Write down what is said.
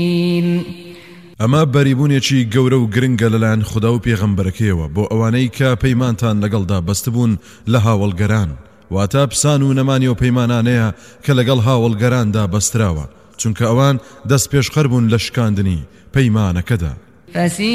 ئەمە بەریبوونێکی گەورە و گرنگە لەلایەن خوددا و پێغەمبەرەکەیەوە بۆ ئەوانەی کە پەیمانتان لەگەڵدا بەستبوون لە هاوڵگەران، واتە پسان و نەمانی و پەیمانانەیە کە لەگەڵ هاوڵگەراندا بەستراوە، چونکە ئەوان دەست پێشخەر بوون لە شکاندنی پەیمانەکەدا.